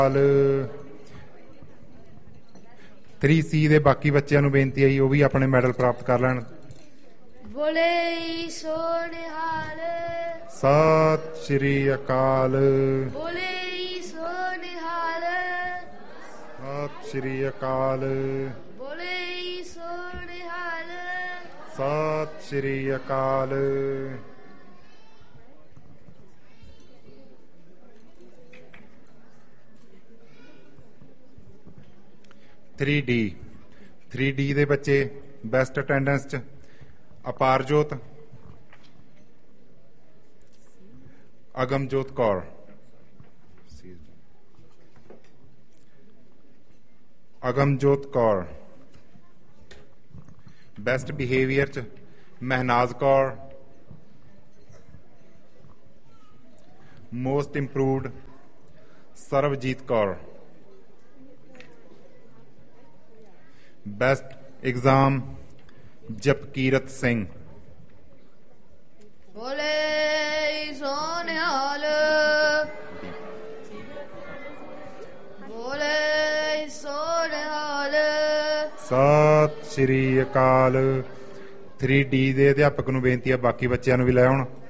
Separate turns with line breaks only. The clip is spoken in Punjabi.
3C ਦੇ ਬਾਕੀ ਬੱਚਿਆਂ ਨੂੰ ਬੇਨਤੀ ਹੈ ਉਹ ਵੀ ਆਪਣੇ ਮੈਡਲ ਪ੍ਰਾਪਤ ਕਰ ਲੈਣ।
ਬੋਲੇ ਸੋ ਨਿਹਾਲ।
ਸਤਿ ਸ਼੍ਰੀ ਅਕਾਲ।
ਬੋਲੇ ਸੋ ਨਿਹਾਲ।
ਸਤਿ ਸ਼੍ਰੀ ਅਕਾਲ।
ਬੋਲੇ ਸੋ ਨਿਹਾਲ।
ਸਤਿ ਸ਼੍ਰੀ ਅਕਾਲ। ਥ੍ਰੀ ਡੀ ਦੇ ਬੱਚੇ ਬੈਸਟ ਅਟੈਂਡੈਂਸ 'ਚ ਅਪਾਰਜੋਤ, ਅਗਮਜੋਤ ਕੌਰ, ਅਗਮਜੋਤ ਕੌਰ। ਬੈਸਟ ਬਿਹੇਵੀਅਰ 'ਚ ਮਹਿਨਾਜ਼ Kaur, most improved Sarabjit Kaur. Best exam Japkirat Singh.
ਬੋਲੇ ਸੋ ਨਿਹਾਲ। ਬੋਲੇ ਸੋ ਨਿਹਾਲ।
ਸਤਿ ਸ਼੍ਰੀ ਅਕਾਲ। 3D ਦੇ ਅਧਿਆਪਕ ਨੂੰ ਬੇਨਤੀ ਹੈ ਬਾਕੀ ਬੱਚਿਆਂ ਨੂੰ ਵੀ ਲੈ ਆਉਣ।